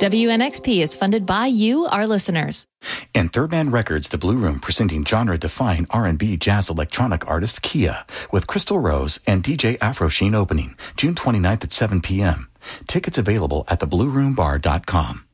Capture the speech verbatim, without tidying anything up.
W N X P is funded by you, our listeners. And Third Man Records, The Blue Room, presenting genre-defying R and B jazz electronic artist Kia with Crystal Rose and D J Afro Sheen opening June twenty-ninth at seven p.m. Tickets available at the blue room bar dot com.